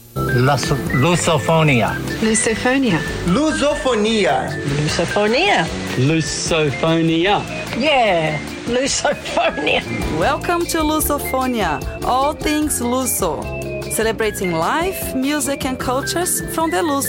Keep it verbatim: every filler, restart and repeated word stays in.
Lus- Lusophonia. Lusophonia. Lusophonia. Lusophonia. Lusophonia. Yeah, Lusophonia. Welcome to Lusophonia, all things Luso, celebrating life, music and cultures from the Luso